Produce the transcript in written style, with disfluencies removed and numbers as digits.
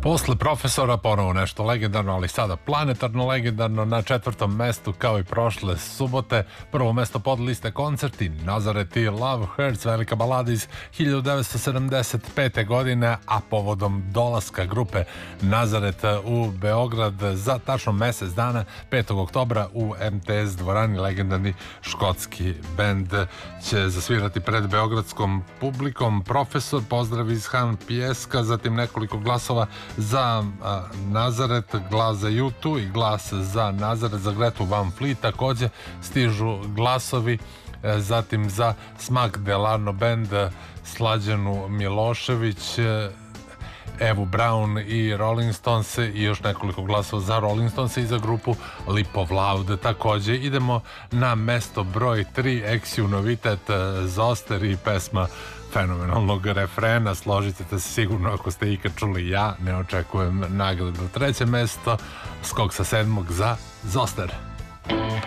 Posle Profesora ponovo nešto legendarno, ali sada planetarno legendarno. Na četvrtom mestu, kao i prošle subote, prvo mesto pod liste koncerti Nazaret i Love Hurts, velika balada iz 1975. godine, a povodom dolaska grupe Nazaret u Beograd za tačno mesec dana, 5. oktobra u MTS dvorani, legendarni škotski bend će zasvirati pred beogradskom publikom. Profesor, pozdrav iz Han Pjeska, zatim nekoliko glasova za Nazaret, glas za U2 i glas za Nazaret, za Gretu Van Fleet takođe stižu glasovi, zatim za Smak Delarno Band, Slađanu Milošević, Evu Brown i Rolling Stones i još nekoliko glasova za Rolling Stones i za grupu Lipov Loud. Takođe idemo na mesto broj 3, Exiu novitet Zoster i pesma fenomenalnog refrena. Složite se sigurno ako ste ikad čuli, ja ne očekujem nagradu. Treće mesto, skok sa 7. za Zoster.